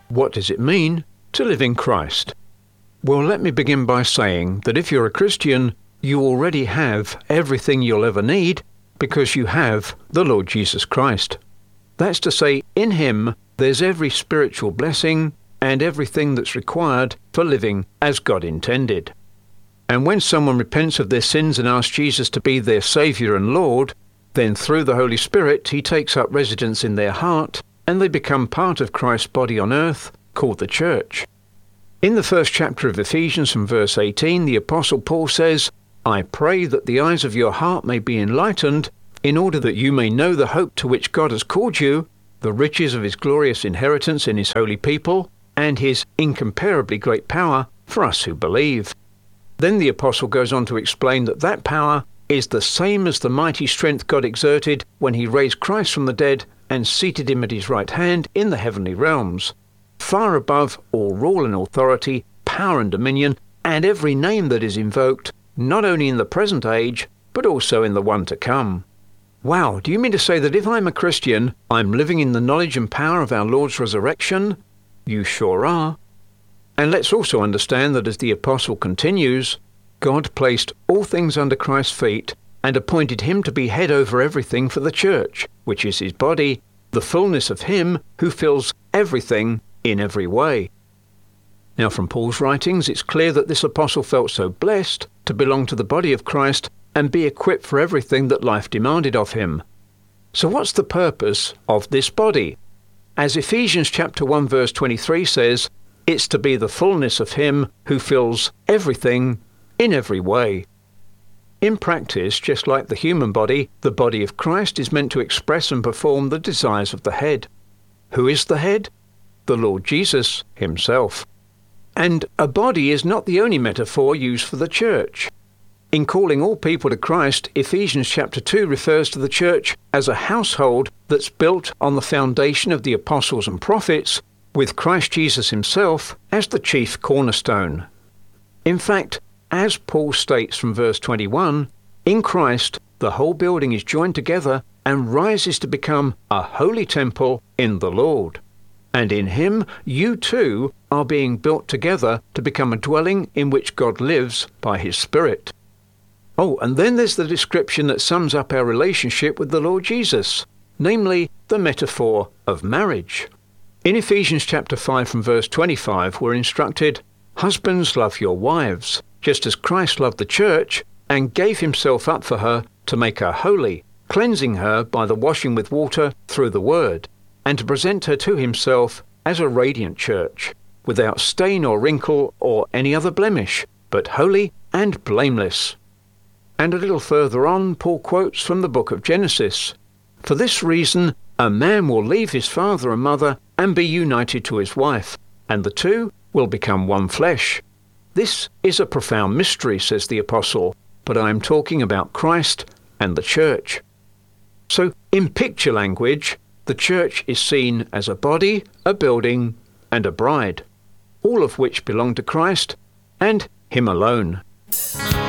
What does it mean to live in Christ? Well, let me begin by saying that if you're a Christian, you already have everything you'll ever need because you have the Lord Jesus Christ. That's to say, in Him, there's every spiritual blessing and everything that's required for living as God intended. And when someone repents of their sins and asks Jesus to be their Saviour and Lord, then through the Holy Spirit He takes up residence in their heart and they become part of Christ's body on earth, called the Church. In the first chapter of Ephesians from verse 18, the Apostle Paul says, "I pray that the eyes of your heart may be enlightened, in order that you may know the hope to which God has called you, the riches of His glorious inheritance in His holy people, and His incomparably great power for us who believe." Then the Apostle goes on to explain that that power is the same as the mighty strength God exerted when He raised Christ from the dead and seated Him at His right hand in the heavenly realms, far above all rule and authority, power and dominion, and every name that is invoked, not only in the present age, but also in the one to come. Wow, do you mean to say that if I'm a Christian, I'm living in the knowledge and power of our Lord's resurrection? You sure are. And let's also understand that as the Apostle continues, God placed all things under Christ's feet and appointed Him to be head over everything for the Church, which is His body, the fullness of Him who fills everything in every way. Now from Paul's writings, it's clear that this apostle felt so blessed to belong to the body of Christ and be equipped for everything that life demanded of him. So what's the purpose of this body? As Ephesians chapter 1 verse 23 says, it's to be the fullness of Him who fills everything in every way. In practice, just like the human body, the body of Christ is meant to express and perform the desires of the head. Who is the head? The Lord Jesus Himself. And a body is not the only metaphor used for the church. In calling all people to Christ, Ephesians chapter 2 refers to the church as a household that's built on the foundation of the apostles and prophets, with Christ Jesus Himself as the chief cornerstone. In fact, as Paul states from verse 21, in Christ the whole building is joined together and rises to become a holy temple in the Lord. And in Him you too are being built together to become a dwelling in which God lives by His Spirit. Oh, and then there's the description that sums up our relationship with the Lord Jesus, namely the metaphor of marriage. In Ephesians chapter 5 from verse 25 we're instructed, "Husbands, love your wives, just as Christ loved the church and gave Himself up for her to make her holy, cleansing her by the washing with water through the word, and to present her to Himself as a radiant church, without stain or wrinkle or any other blemish, but holy and blameless." And a little further on, Paul quotes from the book of Genesis, "For this reason, a man will leave his father and mother and be united to his wife, and the two will become one flesh." This is a profound mystery, says the apostle, but I am talking about Christ and the church. So, in picture language, the church is seen as a body, a building, and a bride, all of which belong to Christ and Him alone.